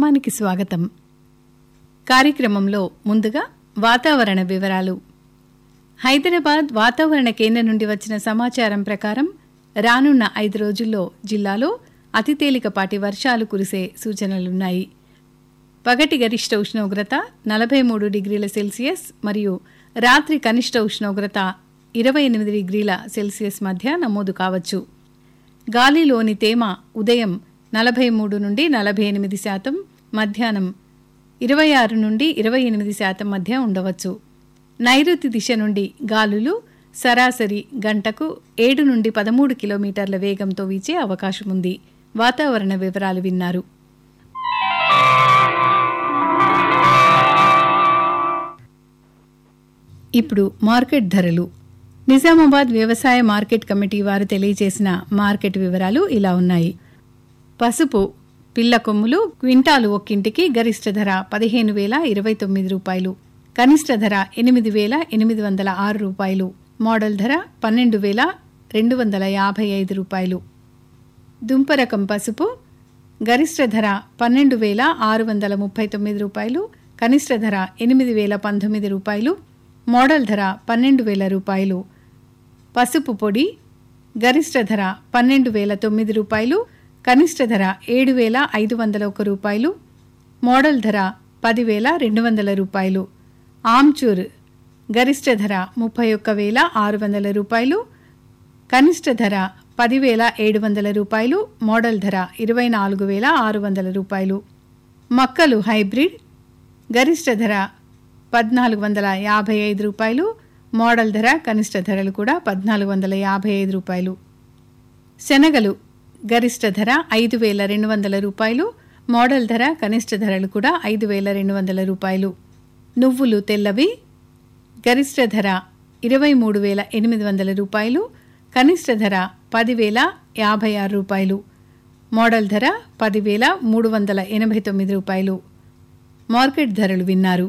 కార్యక్రమానికి స్వాగతం. కార్యక్రమంలో ముందుగా వాతావరణ వివరాలు. హైదరాబాద్ వాతావరణ కేంద్రం నుండి వచ్చిన సమాచారం ప్రకారం రానున్న 5 రోజుల్లో జిల్లాలో అతి తేలికపాటి వర్షాలు కురిసే సూచనలున్నాయి. పగటి గరిష్ట ఉష్ణోగ్రత 43 డిగ్రీల సెల్సియస్ మరియు రాత్రి కనిష్ట ఉష్ణోగ్రత 28 డిగ్రీల సెల్సియస్ మధ్య నమోదు కావచ్చు. గాలిలోని తేమ ఉదయం 43 నుండి 48%, మధ్యాహ్నం 26 నుండి 28% మధ్య ఉండవచ్చు. నైరుతి దిశ నుండి గాలులు సరాసరి గంటకు 7 నుండి 13 కిలోమీటర్ల వేగంతో వీచే అవకాశం ఉంది. వాతావరణ వివరాలు విన్నారు. ఇప్పుడు మార్కెట్ ధరలు. నిజామాబాద్ వ్యవసాయ మార్కెట్ కమిటీ వారు తెలియజేసిన మార్కెట్ వివరాలు ఇలా ఉన్నాయి. పసుపు పిల్ల కొమ్ములు క్వింటాలు ఒక్కింటికి గరిష్ట ధర 15,029 రూపాయలు, కనిష్ట ధర 8,806 రూపాయలు, మోడల్ ధర 12,255 రూపాయలు. దుంపరకం పసుపు గరిష్ట ధర 12,639 రూపాయలు, కనిష్ట ధర 8,019 రూపాయలు, మోడల్ ధర 12,000 రూపాయలు. పసుపు పొడి గరిష్ట ధర 12,009 రూపాయలు, కనిష్ట ధర 7,501 రూపాయలు, మోడల్ ధర 10,200 రూపాయలు. ఆమ్చూర్ గరిష్ట ధర 31,600 రూపాయలు, కనిష్ట ధర 10,700 రూపాయలు, మోడల్ ధర 24,600 రూపాయలు. మక్కలు హైబ్రిడ్ గరిష్ట ధర 1,455 రూపాయలు, మోడల్ ధర కనిష్ట ధరలు కూడా 1,455 రూపాయలు. శనగలు గరిష్ట ధర 5,200 రూపాయలు, మోడల్ ధర కనిష్ట ధరలు కూడా 5,200 రూపాయలు. నువ్వులు తెల్లవి గరిష్ట ధర 23,800 రూపాయలు, కనిష్ట ధర 10,056 రూపాయలు, మోడల్ ధర 10,389 రూపాయలు. మార్కెట్ ధరలు విన్నారు.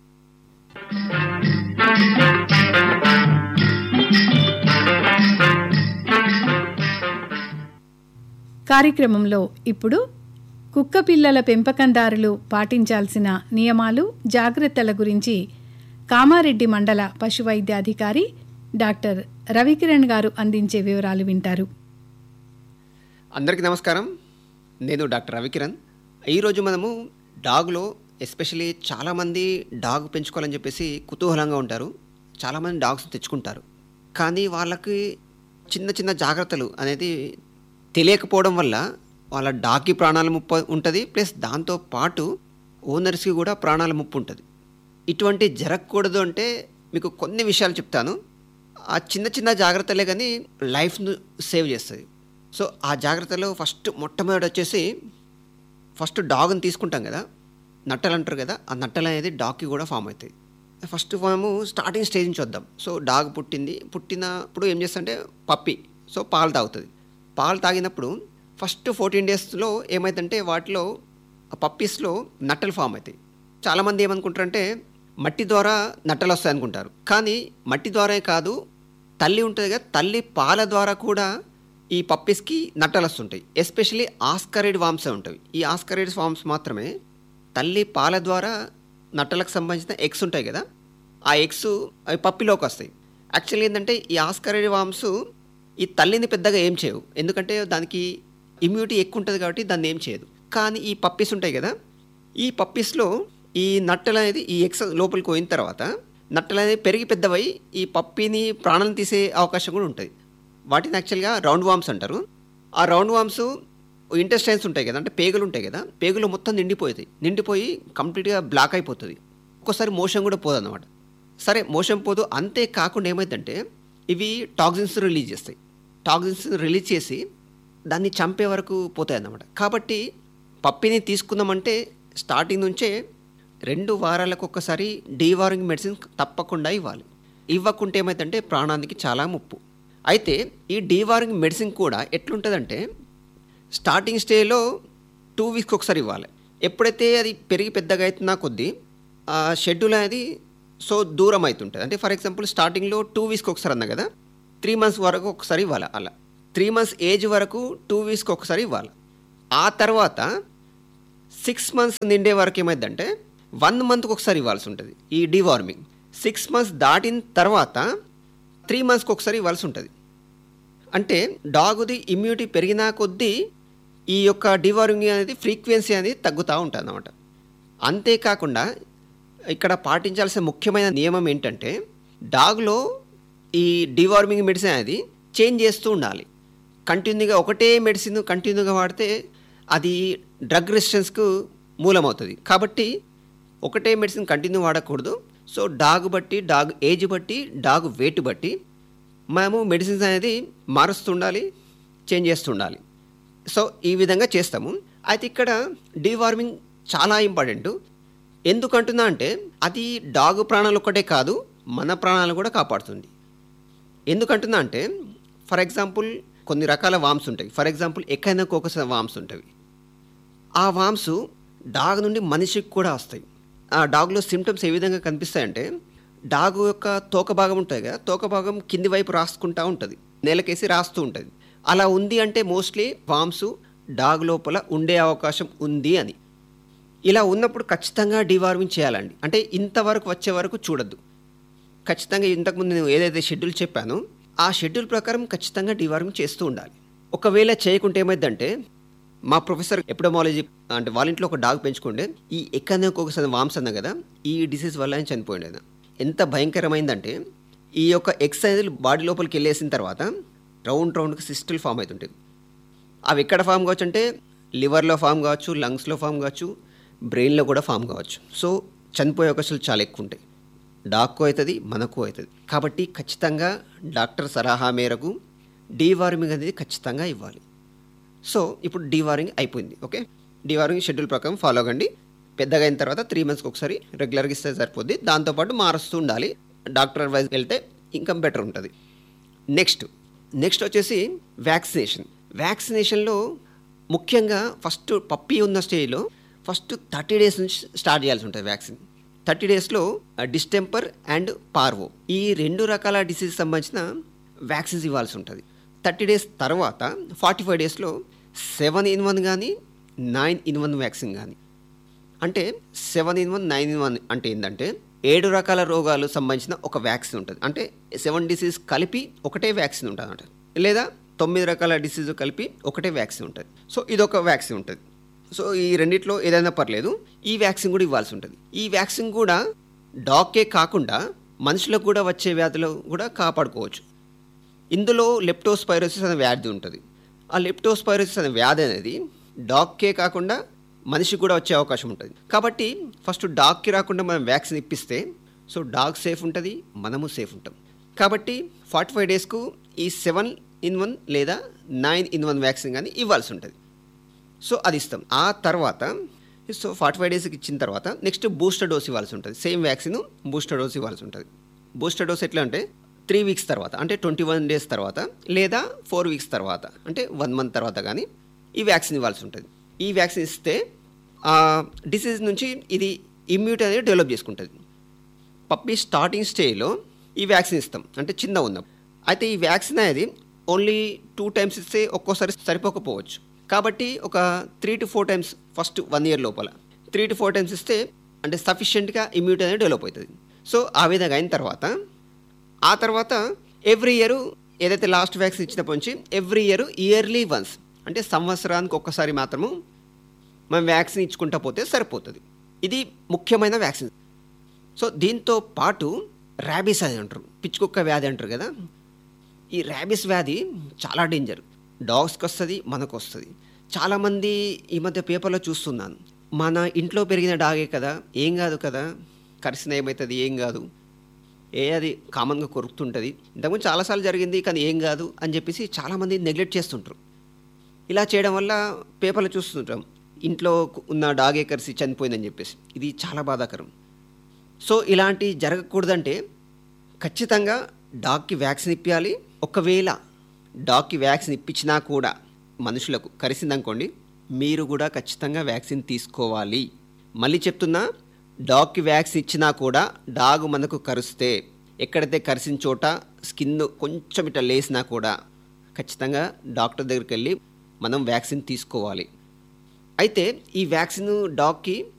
కార్యక్రమంలో ఇప్పుడు కుక్క పిల్లల పెంపకందారులు పాటించాల్సిన నియమాలు, జాగ్రత్తల గురించి కామారెడ్డి మండల పశువైద్యాధికారి డాక్టర్ రవికిరణ్ గారు అందించే వివరాలు వింటారు. అందరికీ నమస్కారం. నేను డాక్టర్ రవికిరణ్. ఈరోజు మనము డాగ్లో ఎస్పెషలీ చాలామంది డాగ్ పెంచుకోవాలని చెప్పేసి కుతూహలంగా ఉంటారు. చాలామంది డాగ్స్ తెచ్చుకుంటారు, కానీ వాళ్ళకి చిన్న చిన్న జాగ్రత్తలు అనేది తెలియకపోవడం వల్ల వాళ్ళ డాగ్కి ప్రాణాల ముప్పు ఉంటుంది, ప్లస్ దాంతోపాటు ఓనర్స్కి కూడా ప్రాణాల ముప్పు ఉంటుంది. ఇటువంటి జరగకూడదు అంటే మీకు కొన్ని విషయాలు చెప్తాను. ఆ చిన్న చిన్న జాగ్రత్తలే కానీ లైఫ్ను సేవ్ చేస్తుంది. సో ఆ జాగ్రత్తలో మొట్టమొదటి వచ్చేసి ఫస్ట్ డాగ్ని తీసుకుంటాం కదా, నట్టలు అంటారు కదా, ఆ నట్టలు అనేది డాగ్కి కూడా ఫామ్ అవుతాయి. ఫస్ట్ మనము స్టార్టింగ్ స్టేజ్ నుంచి వద్దాం. సో డాగ్ పుట్టినప్పుడు ఏం చేస్తుంటే పప్పి, సో పాలు తాగుతుంది. పాలు తాగినప్పుడు ఫస్ట్ 14 డేస్లో ఏమైందంటే వాటిలో ఆ పప్పీస్లో నట్టలు ఫామ్ అవుతాయి. చాలామంది ఏమనుకుంటారంటే మట్టి ద్వారా నట్టలు వస్తాయి అనుకుంటారు, కానీ మట్టి ద్వారానే కాదు, తల్లి ఉంటుంది కదా, తల్లి పాల ద్వారా కూడా ఈ పప్పీస్కి నట్టలు వస్తుంటాయి. ఎస్పెషలీ ఆస్కరైడ్ వామ్సే ఉంటాయి. ఈ ఆస్కరైడ్ వామ్స్ మాత్రమే తల్లి పాల ద్వారా నట్టలకు సంబంధించిన ఎగ్స్ ఉంటాయి కదా, ఆ ఎగ్స్ అవి పప్పిలోకి వస్తాయి. యాక్చువల్లీ ఏంటంటే ఈ ఆస్కరైడ్ వామ్స్ ఈ తల్లిని పెద్దగా ఏం చేయవు, ఎందుకంటే దానికి ఇమ్యూనిటీ ఎక్కువ ఉంటుంది కాబట్టి దాన్ని ఏం చేయదు. కానీ ఈ పప్పీస్ ఉంటాయి కదా, ఈ పప్పీస్లో ఈ నట్టలు అనేది ఈ ఎగ్స్ లోపలికి పోయిన తర్వాత నట్టలు అనేది పెరిగి పెద్దవై ఈ పప్పీని ప్రాణం తీసే అవకాశం కూడా ఉంటుంది. వాటిని యాక్చువల్గా రౌండ్ వామ్స్ అంటారు. ఆ రౌండ్ వామ్స్ ఇంటెస్టైన్స్ ఉంటాయి కదా, అంటే పేగులు ఉంటాయి కదా, పేగులు మొత్తం నిండిపోయి కంప్లీట్గా బ్లాక్ అయిపోతుంది. ఒక్కోసారి మోషన్ కూడా పోదు అన్నమాట. సరే మోషన్ పోదు, అంతే కాకుండా ఏమైందంటే ఇవి టాక్సిన్స్ రిలీజ్ చేస్తాయి. టాక్సిన్స్ రిలీజ్ చేసి దాన్ని చంపే వరకు పోతాయి అన్నమాట. కాబట్టి పప్పిని తీసుకుందామంటే స్టార్టింగ్ నుంచే 2 వారాలకు ఒక్కసారి డీవార్మింగ్ మెడిసిన్ తప్పకుండా ఇవ్వాలి. ఇవ్వకుంటే ఏమైందంటే ప్రాణానికి చాలా ముప్పు. అయితే ఈ డీవార్మింగ్ మెడిసిన్ కూడా ఎట్లుంటుందంటే స్టార్టింగ్ స్టేజ్లో 2 వీక్స్కి ఒకసారి ఇవ్వాలి. ఎప్పుడైతే అది పెరిగి పెద్దగా అవుతున్నా కొద్దీ ఆ షెడ్యూల్ అనేది సో దూరం అవుతుంటుంది. అంటే ఫర్ ఎగ్జాంపుల్ స్టార్టింగ్లో 2 వీక్స్కి ఒకసారి అన్నా కదా, 3 మంత్స్ వరకు ఒకసారి ఇవ్వాలి. అలా 3 మంత్స్ ఏజ్ వరకు 2 వీక్స్కి ఒకసారి ఇవ్వాలి. ఆ తర్వాత 6 మంత్స్ నిండే వరకు ఏమైందంటే 1 మంత్కి ఒకసారి ఇవ్వాల్సి ఉంటుంది ఈ డీవార్మింగ్. 6 మంత్స్ దాటిన తర్వాత 3 మంత్స్కి ఒకసారి ఇవ్వాల్సి ఉంటుంది. అంటే డాగుది ఇమ్యూనిటీ పెరిగినా కొద్దీ ఈ యొక్క డీవార్మింగ్ అనేది ఫ్రీక్వెన్సీ అనేది తగ్గుతూ ఉంటుంది అన్నమాట. అంతేకాకుండా ఇక్కడ పాటించాల్సిన ముఖ్యమైన నియమం ఏంటంటే డాగ్లో ఈ డీవార్మింగ్ మెడిసిన్ అనేది చేంజ్ చేస్తూ ఉండాలి. కంటిన్యూగా ఒకటే మెడిసిన్ కంటిన్యూగా వాడితే అది డ్రగ్ రెసిస్టెన్స్కు మూలమవుతుంది. కాబట్టి ఒకటే మెడిసిన్ కంటిన్యూ వాడకూడదు. సో డాగ్ బట్టి, డాగ్ ఏజ్ బట్టి, డాగ్ వెయిట్ బట్టి మనము మెడిసిన్స్ అనేది మారుస్తూ ఉండాలి, చేంజ్ చేస్తూ ఉండాలి. సో ఈ విధంగా చేస్తాము. అయితే ఇక్కడ డీవార్మింగ్ చాలా ఇంపార్టెంట్. ఎందుకంటున్నా అంటే అది డాగ్ ప్రాణాలు ఒక్కటే కాదు, మన ప్రాణాలు కూడా కాపాడుతుంది. ఎందుకంటున్నా అంటే ఫర్ ఎగ్జాంపుల్ కొన్ని రకాల వామ్స్ ఉంటాయి. ఫర్ ఎగ్జాంపుల్ ఎకైనోకోకస్ వామ్స్ ఉంటాయి. ఆ వామ్స్ డాగ్ నుండి మనిషికి కూడా వస్తాయి. ఆ డాగ్లో సిమ్టమ్స్ ఏ విధంగా కనిపిస్తాయంటే డాగ్ యొక్క తోక భాగం ఉంటుంది కదా, తోక భాగం కింది వైపు రాసుకుంటూ ఉంటుంది, నేలకేసి రాస్తూ ఉంటుంది. అలా ఉంది అంటే మోస్ట్లీ వామ్స్ డాగ్ లోపల ఉండే అవకాశం ఉంది అని. ఇలా ఉన్నప్పుడు ఖచ్చితంగా డీవార్మింగ్ చేయాలండి. అంటే ఇంతవరకు వచ్చే వరకు చూడొద్దు. ఖచ్చితంగా ఇంతకుముందు నేను ఏదైతే షెడ్యూల్ చెప్పానో ఆ షెడ్యూల్ ప్రకారం ఖచ్చితంగా డీవార్మింగ్ చేస్తూ ఉండాలి. ఒకవేళ చేయకుంటే ఏమైందంటే మా ప్రొఫెసర్ ఎపిడమాలజీ అంటే వాళ్ళ ఇంట్లో ఒక డాగ్ పెంచుకుంటే ఈ ఎకైనోకోకస్ అనే వామ్స్ అన్నా కదా, ఈ డిసీజ్ వల్ల ఆయన చనిపోయింది. ఆయన ఎంత భయంకరమైందంటే ఈ యొక్క ఎగ్స్ అనేది బాడీ లోపలికి వెళ్ళేసిన తర్వాత రౌండ్కి సిస్టులు ఫామ్ అవుతుంటాయి. అవి ఎక్కడ ఫామ్ కావచ్చు అంటే లివర్లో ఫామ్ కావచ్చు, లంగ్స్లో ఫామ్ కావచ్చు, బ్రెయిన్లో కూడా ఫామ్ కావచ్చు. సో చనిపోయే అవకాశాలు చాలా ఎక్కువ ఉంటాయి. డాగ్కు అవుతుంది, మనకు అవుతుంది. కాబట్టి ఖచ్చితంగా డాక్టర్ సలహా మేరకు డీవార్మింగ్ అనేది ఖచ్చితంగా ఇవ్వాలి. సో ఇప్పుడు డీవార్మింగ్ అయిపోయింది. ఓకే, డీవార్మింగ్ షెడ్యూల్ ప్రకారం ఫాలో అవ్వండి. పెద్దగా అయిన తర్వాత 3 మంత్స్కి ఒకసారి రెగ్యులర్గా ఇస్తే సరిపోద్ది. దాంతోపాటు మారుస్తూ ఉండాలి. డాక్టర్ అడ్వైజ్ వెళ్తే ఇంకా బెటర్ ఉంటుంది. నెక్స్ట్ వచ్చేసి వ్యాక్సినేషన్లో ముఖ్యంగా ఫస్ట్ పప్పీ ఉన్న స్టేజ్లో ఫస్ట్ 30 డేస్ నుంచి స్టార్ట్ చేయాల్సి ఉంటుంది వ్యాక్సిన్. 30 డేస్లో డిస్టెంపర్ అండ్ పార్వో ఈ 2 రకాల డిసీజ్ సంబంధించిన వ్యాక్సిన్స్ ఇవ్వాల్సి ఉంటుంది. 30 డేస్ తర్వాత 45 డేస్లో 7-in-1 కానీ 9-in-1 వ్యాక్సిన్ కానీ. అంటే 7-in-1 9-in-1 అంటే ఏంటంటే 7 రకాల రోగాలు సంబంధించిన ఒక వ్యాక్సిన్ ఉంటుంది. అంటే 7 డిసీజ్ కలిపి ఒకటే వ్యాక్సిన్ ఉంటుంది అన్నమాట. లేదా 9 రకాల డిసీజ్ కలిపి ఒకటే వ్యాక్సిన్ ఉంటుంది. సో ఇదొక వ్యాక్సిన్ ఉంటుంది. సో ఈ రెండిట్లో ఏదైనా పర్లేదు, ఈ వ్యాక్సిన్ కూడా ఇవ్వాల్సి ఉంటుంది. ఈ వ్యాక్సిన్ కూడా డాగ్కే కాకుండా మనుషులకు కూడా వచ్చే వ్యాధులు కూడా కాపాడుకోవచ్చు. ఇందులో లెప్టోస్పైరోసిస్ అనే వ్యాధి ఉంటుంది. ఆ లెప్టోస్పైరోసిస్ అనే వ్యాధి అనేది డాగ్కే కాకుండా మనిషికి కూడా వచ్చే అవకాశం ఉంటుంది. కాబట్టి ఫస్ట్ డాగ్కి రాకుండా మనం వ్యాక్సిన్ ఇప్పిస్తే సో డాగ్ సేఫ్ ఉంటుంది, మనము సేఫ్ ఉంటాం. కాబట్టి 45 డేస్కు ఈ 7-in-1 లేదా 9-in-1 వ్యాక్సిన్ కానీ ఇవ్వాల్సి ఉంటుంది. సో అది ఇస్తాం. ఆ తర్వాత 45 డేస్కి ఇచ్చిన తర్వాత నెక్స్ట్ బూస్టర్ డోస్ ఇవ్వాల్సి ఉంటుంది. సేమ్ వ్యాక్సిన్ బూస్టర్ డోస్ ఇవ్వాల్సి ఉంటుంది. బూస్టర్ డోస్ ఎట్లా అంటే 3 వీక్స్ తర్వాత అంటే 21 డేస్ తర్వాత లేదా 4 వీక్స్ తర్వాత అంటే 1 మంత్ తర్వాత కానీ ఈ వ్యాక్సిన్ ఇవ్వాల్సి ఉంటుంది. ఈ వ్యాక్సిన్ ఇస్తే డిసీజ్ నుంచి ఇది ఇమ్యూనిటీ అనేది డెవలప్ చేసుకుంటుంది. పప్పీ స్టార్టింగ్ స్టేజ్లో ఈ వ్యాక్సిన్ ఇస్తాం అంటే చిన్న ఉన్నప్పుడు. అయితే ఈ వ్యాక్సిన్ అనేది ఓన్లీ 2 టైమ్స్ ఇస్తే ఒక్కోసారి సరిపోకపోవచ్చు. కాబట్టి ఒక 3 to 4 టైమ్స్ ఫస్ట్ 1 year లోపల 3 to 4 టైమ్స్ ఇస్తే అంటే సఫిషియెంట్గా ఇమ్యూనిటీ అనేది డెవలప్ అవుతుంది. సో ఆ విధంగా అయిన తర్వాత ఆ తర్వాత ఎవ్రీ ఇయర్ ఏదైతే లాస్ట్ వ్యాక్సిన్ ఇచ్చినప్పటి నుంచి ఎవ్రీ ఇయర్లీ వన్స్ అంటే సంవత్సరానికి ఒక్కసారి మాత్రము మనం వ్యాక్సిన్ ఇచ్చుకుంటా పోతే సరిపోతుంది. ఇది ముఖ్యమైన వ్యాక్సిన్. సో దీంతో పాటు ర్యాబీస్ అది అంటారు, పిచ్చుకుక్క వ్యాధి అంటారు కదా. ఈ ర్యాబీస్ వ్యాధి చాలా డేంజర్. డాగ్స్కి వస్తుంది, మనకు వస్తుంది. చాలామంది ఈ మధ్య పేపర్లో చూస్తున్నాను, మన ఇంట్లో పెరిగిన డాగే కదా, ఏం కాదు కదా, కరిసిన ఏమవుతుంది, ఏం కాదు, అది కామన్గా కొరుకుతుంటుంది, ఇంతకుముందు చాలాసార్లు జరిగింది కానీ ఏం కాదు అని చెప్పేసి చాలామంది నెగ్లెక్ట్ చేస్తుంటారు. ఇలా చేయడం వల్ల పేపర్లో చూస్తుంటాం ఇంట్లో ఉన్న డాగే కరిసి చనిపోయిందని చెప్పేసి. ఇది చాలా బాధాకరం. సో ఇలాంటి జరగకూడదంటే ఖచ్చితంగా డాగ్కి వ్యాక్సిన్ ఇప్పించాలి. ఒకవేళ డాగ్కి వ్యాక్సిన్ ఇప్పించినా కూడా మనుషులకు కరిసిందనుకోండి, మీరు కూడా ఖచ్చితంగా వ్యాక్సిన్ తీసుకోవాలి. మళ్ళీ చెప్తున్నా, డాగ్కి వ్యాక్సిన్ ఇచ్చినా కూడా డాగ్ మనకు కరిస్తే ఎక్కడైతే కరిసిన చోట స్కిన్ కొంచెం ఇట్లా లేసినా కూడా ఖచ్చితంగా డాక్టర్ దగ్గరికి వెళ్ళి మనం వ్యాక్సిన్ తీసుకోవాలి. అయితే ఈ వ్యాక్సిన్ డాగ్‌కి